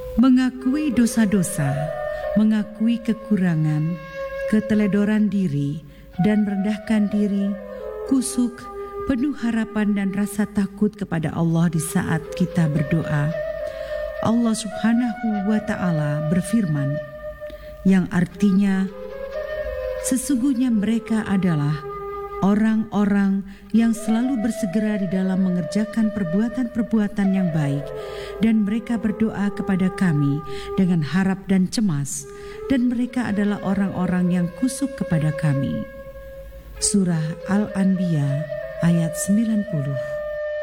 Mengakui dosa-dosa, mengakui kekurangan, keteledoran diri, dan merendahkan diri, kusuk, penuh harapan dan rasa takut kepada Allah di saat kita berdoa. Allah Subhanahu wa Ta'ala berfirman, yang artinya, sesungguhnya mereka adalah orang-orang yang selalu bersegera di dalam mengerjakan perbuatan-perbuatan yang baik, dan mereka berdoa kepada Kami dengan harap dan cemas, dan mereka adalah orang-orang yang kusuk kepada Kami. Surah Al-Anbiya ayat 90.